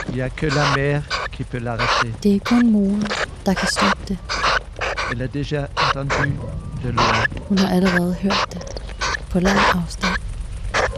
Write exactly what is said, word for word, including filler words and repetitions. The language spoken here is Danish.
Il n'y a que la mer qui peut l'arrêter. Det er kun moren, der kan stoppe det. Elle a déjà entendu de loin. Hun har allerede hørt det. På lang afstand.